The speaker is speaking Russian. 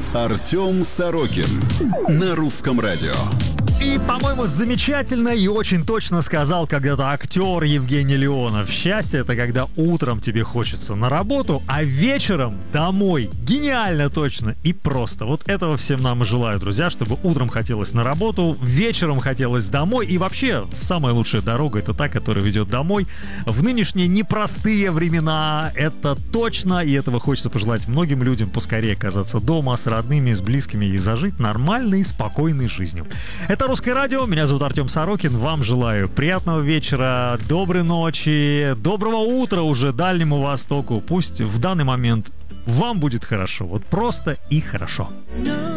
Артем Сорокин на Русском радио. И, по-моему, замечательно и очень точно сказал когда-то актер Евгений Леонов. Счастье — это когда утром тебе хочется на работу, а вечером домой. Гениально точно и просто. Вот этого всем нам и желаю, друзья, чтобы утром хотелось на работу, вечером хотелось домой. И вообще, самая лучшая дорога — это та, которая ведет домой. В нынешние непростые времена это точно, и этого хочется пожелать многим людям поскорее оказаться дома с родными, с близкими и зажить нормальной, спокойной жизнью. Это Русское радио, меня зовут Артем Сорокин, вам желаю приятного вечера, доброй ночи, доброго утра уже Дальнему Востоку, пусть в данный момент вам будет хорошо, вот просто и хорошо.